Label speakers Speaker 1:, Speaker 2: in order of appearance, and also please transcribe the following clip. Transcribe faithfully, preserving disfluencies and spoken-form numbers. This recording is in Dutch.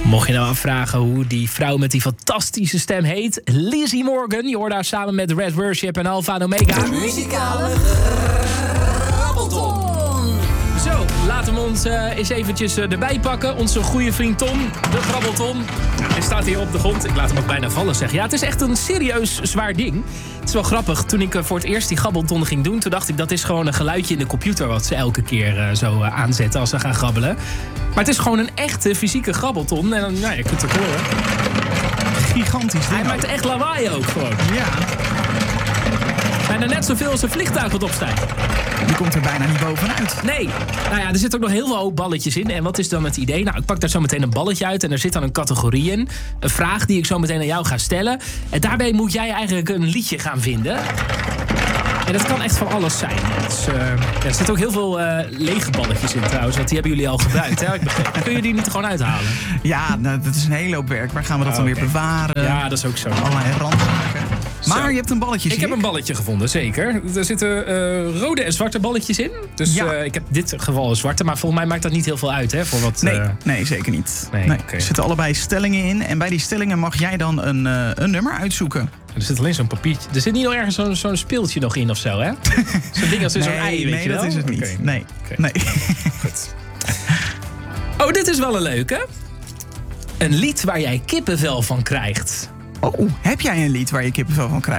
Speaker 1: Mocht je nou afvragen hoe die vrouw met die fantastische stem heet, Lizzie Morgan. Je hoort haar samen met Red Worship en Alpha en Omega.
Speaker 2: Muzikale grabbelton.
Speaker 1: Zo, laten we ons uh, eens eventjes uh, erbij pakken. Onze goede vriend Tom, de grabbelton. Hij staat hier op de grond. Ik laat hem ook bijna vallen, zeg. Ja, het is echt een serieus zwaar ding. Het is wel grappig. Toen ik uh, voor het eerst die grabbelton ging doen, toen dacht ik dat is gewoon een geluidje in de computer wat ze elke keer uh, zo uh, aanzetten als ze gaan grabbelen. Maar het is gewoon een echte fysieke grabbelton. En dan, nou, je kunt het horen.
Speaker 3: Gigantisch.
Speaker 1: Hij maakt echt lawaai ook gewoon.
Speaker 3: Ja.
Speaker 1: Bijna net zoveel als een vliegtuig wat opstijgt.
Speaker 3: Die komt er bijna niet bovenuit.
Speaker 1: Nee. Nou ja, er zitten ook nog heel veel balletjes in. En wat is dan het idee? Nou, ik pak daar zo meteen een balletje uit. En er zit dan een categorie in. Een vraag die ik zo meteen aan jou ga stellen. En daarbij moet jij eigenlijk een liedje gaan vinden. En dat kan echt van alles zijn. Dus, uh, ja, er zitten ook heel veel uh, lege balletjes in trouwens. Want die hebben jullie al gebruikt. Hè? Ik begreep. Kun je die niet gewoon uithalen?
Speaker 3: Ja, nou, dat is een hele hoop werk. Waar gaan we dat
Speaker 1: Oh,
Speaker 3: dan
Speaker 1: okay.
Speaker 3: weer bewaren?
Speaker 1: Ja, dat is ook zo.
Speaker 3: Allerlei randzaken. Maar
Speaker 1: Zo.
Speaker 3: je hebt een balletje,
Speaker 1: Ik
Speaker 3: zie
Speaker 1: heb een balletje gevonden, zeker. Er zitten uh, rode en zwarte balletjes in. Dus
Speaker 3: Ja.
Speaker 1: uh, ik heb dit geval een zwarte. Maar volgens mij maakt dat niet heel veel uit, hè? Voor wat,
Speaker 3: Nee,
Speaker 1: uh,
Speaker 3: nee, zeker niet.
Speaker 1: Nee,
Speaker 3: Nee,
Speaker 1: oké.
Speaker 3: Er zitten allebei stellingen in. En bij die stellingen mag jij dan een, uh, een nummer uitzoeken.
Speaker 1: Er zit alleen zo'n papiertje. Er zit niet nog ergens zo'n zo'n speeltje nog in of zo, hè? Zo'n ding als in zo'n ei, weet
Speaker 3: nee,
Speaker 1: je wel?
Speaker 3: dat is het niet.
Speaker 1: Oké.
Speaker 3: Nee,
Speaker 1: Oké.
Speaker 3: nee.
Speaker 1: Goed. Oh, dit is wel een leuke. Een lied waar jij kippenvel van krijgt.
Speaker 3: Oh, heb jij een lied waar je kippenvel van krijgt?